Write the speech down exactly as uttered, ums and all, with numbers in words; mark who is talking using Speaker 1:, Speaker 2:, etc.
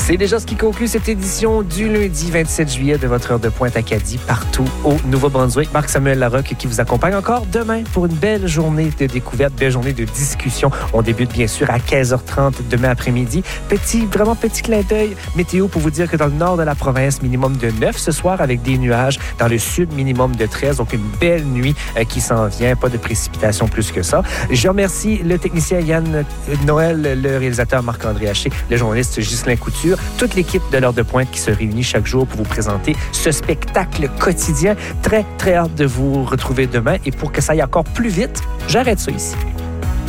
Speaker 1: C'est déjà ce qui conclut cette édition du lundi vingt-sept juillet de votre heure de pointe Acadie partout au Nouveau-Brunswick. Marc-Samuel Larocque qui vous accompagne encore demain pour une belle journée de découverte, belle journée de discussion. On débute bien sûr à quinze heures trente demain après-midi. Petit, vraiment petit clin d'œil météo pour vous dire que dans le nord de la province, minimum de neuf ce soir avec des nuages. Dans le sud, minimum de treize. Donc une belle nuit euh, qui s'en vient. Pas de précipitations plus que ça. Je remercie le technicien Yann Noël, le réalisateur Marc-André Haché, le journaliste Ghislain Couture, toute l'équipe de l'heure de pointe qui se réunit chaque jour pour vous présenter ce spectacle quotidien. Très, très hâte de vous retrouver demain. Et pour que ça aille encore plus vite, j'arrête ça ici.